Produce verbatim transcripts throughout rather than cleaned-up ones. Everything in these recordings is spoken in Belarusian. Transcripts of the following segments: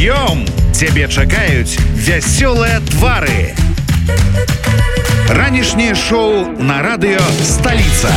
Прыём! Цябе чакаюць вясёлыя твары. Ранішняе шоу на радыё «Сталіца».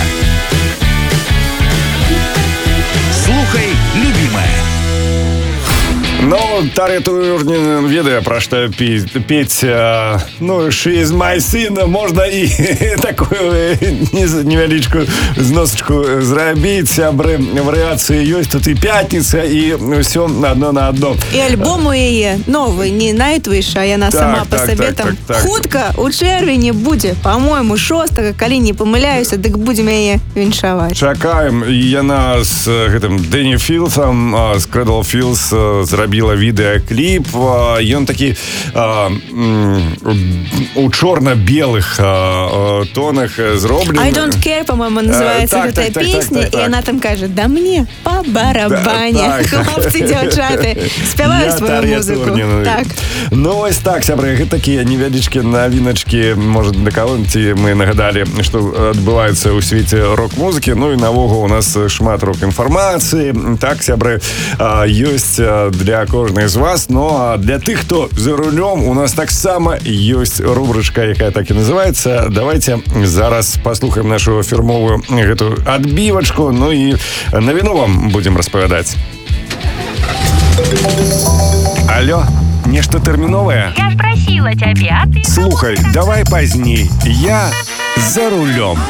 Слухай, любимая. Ну, Таря Тур не ведае, пра што пець. Ну, «She is my sin» можна і такую невялічкую зносачку зрабіць. Сябры, варыяцыі ёсць. Тут і пятніца, і ўсё адно на адно. І альбом у яе новы, не Nightwish, а яна так, сама па так, сабе так, там. так, так. Хутка у чэрвені будзе, па-мойму, шостага, калі не памыляюся, дык будзем яе віншаваць. Чакаем. Яна з гэтым Дэні Філсам, з Cradle Fills зрабіла відэакліп. Ён такі а, у чорна-белых а, тонах зроблены. I don't care, по-моему, называется так, гэтая так, песня, так, так, так, і яна там кажа: да мне па барабане. Да, так. Хлопцы, дзяўчаты, спяваю свою музыку. Так. Ну, вось так, сябры, гэта такія невялічкія навіначкі, можа, для каго ці мы нагадалі, што адбываецца ў свеце рок-музыкі. Ну і навогул у нас шмат рок-інфармацыі. Так, сябры, ёсць для кожнай з вас. Ну а для тых, хто за рулем, у нас таксама ёсць рубрычка, якая так і называецца. Давайте зараз паслухаем нашу фірмовую гэту адбівачку. Ну і навіну вам будзем распавядаць. Алло, нешта тэрміновае? Я спросила тебе, а ты... Слухай, давай пазней. Я за рулем.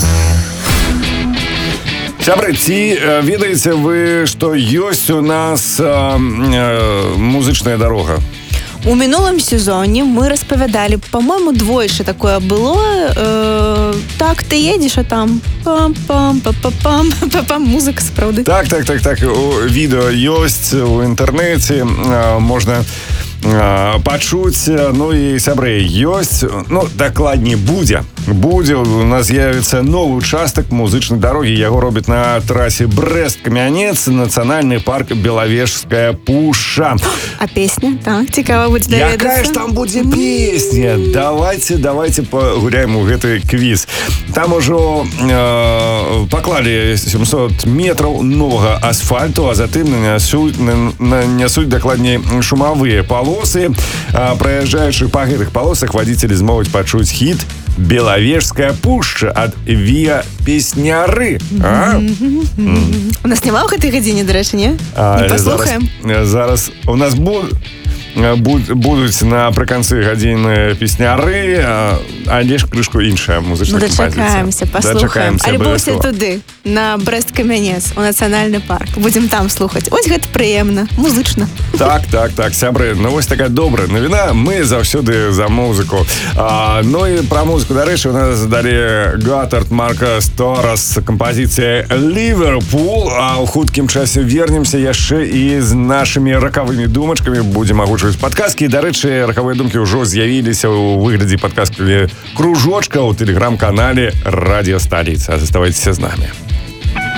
Сябры, ці ведаеце вы, што ёсць у нас э, э, музычная дарога? У мінулым сезоне мы распавядалі, по-моему, двойчы такое было. Э, так, ты едзеш, а там пам-пам-па-па-пам, па-пам, музыка сапраўды. Так, так, так, так. У відэо ёсць у інтэрнэце, э, можна э, пачуць. Ну і, сябры, ёсць, ну, дакладней, будзе. Будзе, у нас з'явіцца новы участак музычнай дарогі. Яго робяць на трасе Брэст-Камянец, нацыянальны парк Белавежская пушча. А песня? Так, цікава будзе даведацца. Якая ж там будзе песня? Давайте, давайте пагуляем у гэты квіз. Там ужо э, паклалі сямсот метраў новага асфальту, а затым нанясуць, нанясуць дакладней шумавыя палосы. Праязджаючы па гэтых палосах, вадзіцелі змогуць пачуць хіт «Белавежская пушча» ад Віа Песняры. А? Mm-hmm. У нас няма ў гэтай гадзіне, дарэчы, не? Не паслухаем. Зараз, зараз у нас будуць будуць напрыканцы гадзіны песняры, але ж крышку іншая музычная ну, кампазіцыя. Дачакаемся, паслухаем. Альбо ўсе туды, на Брэст-Камянец, у нацыянальны парк. Будзем там слухаць. Ось гэта прыемна, музычна. Так, так, так, сябры. Ну, вось такая добрая навіна. Мы заўсёды за музыку. А, ну і пра музыку, дарэчы, у нас далі Гатард Марка Сторас, кампазіцыя «Ліверпул». А ў хуткім часе вернемся яшчэ і з нашымі ракавымі думачкамі. Будзем агучваць падказкі. Дарэчы, ракавыя думкі ўжо з'явіліся ў выглядзе падказкі кружочка ў тэлеграм-канале «Радіё Сталіца». Заставайцеся з намі.